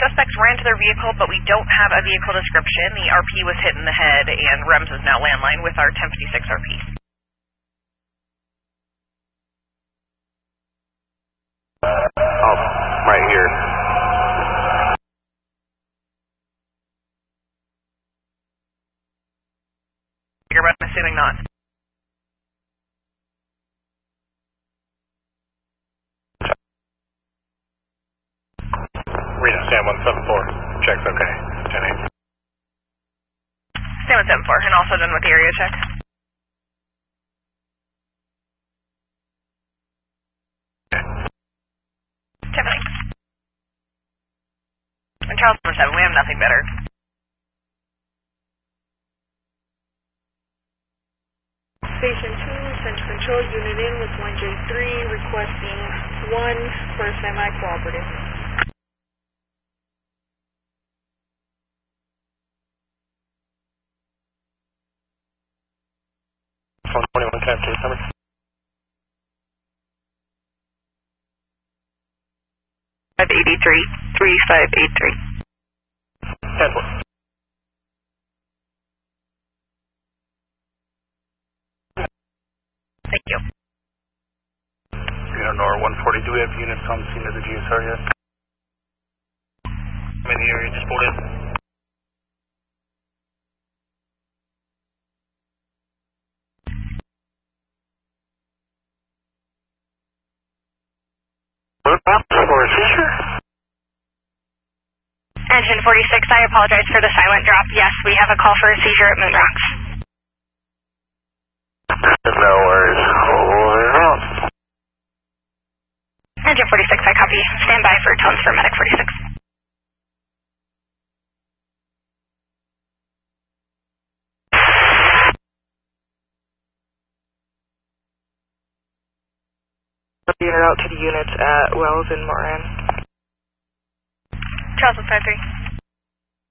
suspects ran to their vehicle, but we don't have a vehicle description. The RP was hit in the head, and REMS is now landline with our 1056 RP. Right here. I'm assuming not. Reno, Sam 174. Check's okay. 10-8. Sam 174, and also done with the area check. Okay. 10-8. And Charles number 7, we have nothing better. Station 2, Central Control, Unit in with 1J3, requesting 1 for semi-cooperative. Phone 21 capture number. 3583. 10-4. Thank you. Reno Nor 140, do we have units on the scene of the GSR yet? I'm in the area, just pulled in. What about for a seizure? Engine 46, I apologize for the silent drop. Yes, we have a call for a seizure at Moon Rocks. No worries. Over out. Engine 46, I copy. Stand by for tones for Medic 46. Unit out to the units at Wells and Moran. Charles 153.